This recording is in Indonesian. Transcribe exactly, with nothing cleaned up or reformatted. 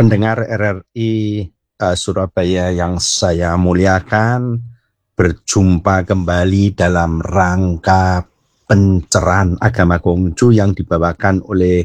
Pendengar R R I uh, Surabaya yang saya muliakan, berjumpa kembali dalam rangka pencerahan agama Konghucu yang dibawakan oleh